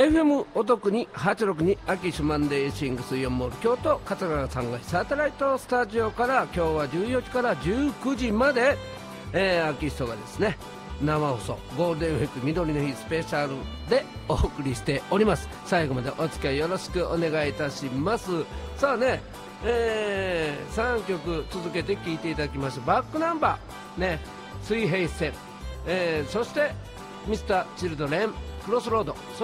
FM お得に862秋シュマンデーシングスイオンモール京都桂川さんがサテライトスタジオから今日は14時から19時まで、アーティストがですね生放送ゴールデンウィーク緑の日スペシャルでお送りしております。最後までお付き合いよろしくお願いいたします。さあね、3曲続けて聴いていただきました。バックナンバーね、水平線、そしてミスターチルドレンクロスロード、